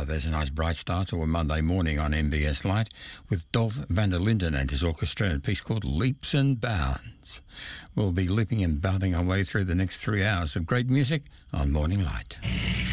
there's a nice bright start to a Monday morning on MBS Light with Dolph van der Linden and his orchestra and a piece called Leaps and Bounds. We'll be leaping and bounding our way through the next 3 hours of great music on Morning Light.